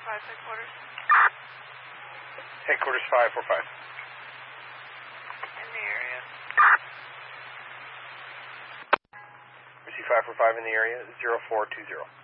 headquarters. Headquarters 545. In the area. We see 545 in the area, 0420.